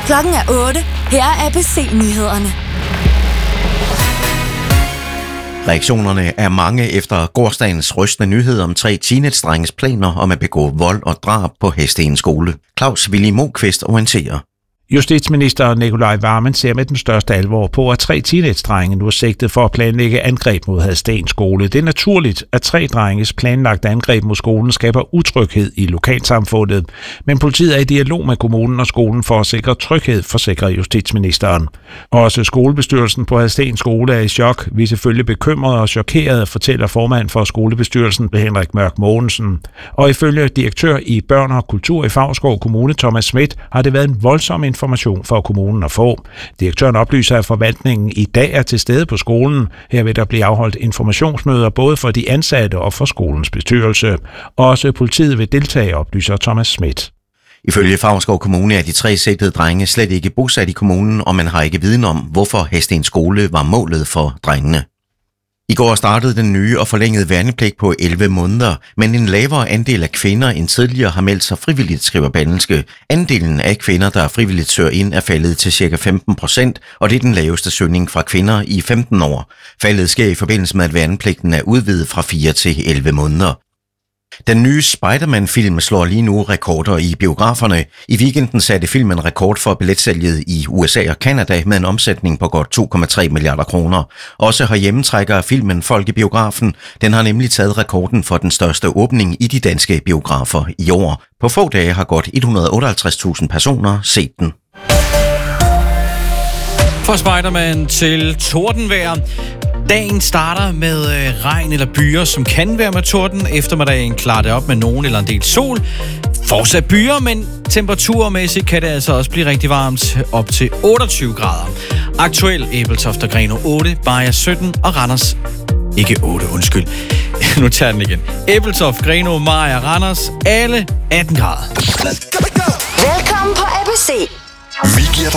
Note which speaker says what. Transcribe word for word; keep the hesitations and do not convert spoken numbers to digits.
Speaker 1: Klokken er otte. Her er A B C-nyhederne.
Speaker 2: Reaktionerne er mange efter gårsdagens rystende nyhed om tre teenage-drenges planer om at begå vold og drab på Hadsten skole. Claus Willy Moqvist orienterer.
Speaker 3: Justitsminister Nikolaj Wammen ser med den største alvor på, at tre teenage-drenge nu er sigtet for at planlægge angreb mod Hadsten skole. Det er naturligt, at tre drenges planlagte angreb mod skolen skaber utryghed i lokalsamfundet, men politiet er i dialog med kommunen og skolen for at sikre tryghed, forsikrer justitsministeren. Også skolebestyrelsen på Hadsten skole er i chok. Vi er selvfølgelig bekymrede og chokerede, fortæller formand for skolebestyrelsen Henrik Mørk Mogensen. Og ifølge direktør i Børn og Kultur i Favrskov Kommune, Thomas Schmidt, har det været en voldsom information for kommunen at få. Direktøren oplyser, at forvaltningen i dag er til stede på skolen. Her vil der blive afholdt informationsmøder både for de ansatte og for skolens bestyrelse. Også politiet vil deltage, oplyser Thomas Schmidt.
Speaker 2: Ifølge Favrskov Kommune er de tre sigtede drenge slet ikke bosat i kommunen, og man har ikke viden om, hvorfor Hadsten skole var målet for drengene. I går startede den nye og forlængede værnepligt på elleve måneder, men en lavere andel af kvinder end tidligere har meldt sig frivilligt, skriver Berlingske. Andelen af kvinder, der frivilligt søger ind, er faldet til ca. femten procent, og det er den laveste søgning fra kvinder i femten år. Faldet sker i forbindelse med, at værnepligten er udvidet fra fire til elleve måneder. Den nye Spider-Man-film slår lige nu rekorder i biograferne. I weekenden satte filmen rekord for billetsalget i U S A og Canada med en omsætning på godt to komma tre milliarder kroner. Også herhjemme trækker filmen folk i biografen. Den har nemlig taget rekorden for den største åbning i de danske biografer i år. På få dage har godt et hundrede og otteoghalvtreds tusind personer set den.
Speaker 4: Fra Spider-Man til tordenvejr. Dagen starter med øh, regn eller byer, som kan være med torden. Eftermiddagen klarer det op med nogen eller en del sol. Fortsat byer, men temperaturmæssigt kan det altså også blive rigtig varmt, op til otteogtyve grader. Aktuel Ebeltoft og Grenaa otte, Bajer sytten og Randers ikke otte, undskyld. Nu tager den igen. Ebeltoft, Grenaa, Marier, Randers, alle atten grader.
Speaker 1: Velkommen på A B C.
Speaker 5: Vi giver dig